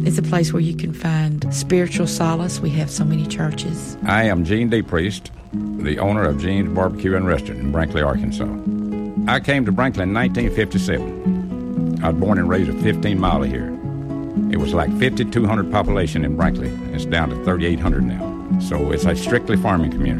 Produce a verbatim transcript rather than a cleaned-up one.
It's a place where you can find spiritual solace. We have so many churches. I am Gene DePriest, the owner of Gene's Barbecue and Restaurant in Brinkley, Arkansas. I came to Brinkley in nineteen fifty-seven. I was born and raised a fifteen mile here. It was like fifty-two hundred population in Brinkley. It's down to thirty-eight hundred now. So it's a strictly farming community.